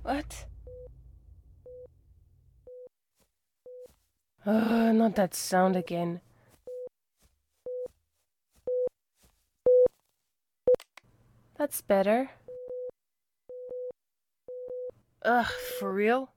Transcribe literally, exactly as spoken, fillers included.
What? Ugh, not that sound again. That's better. Ugh, for real?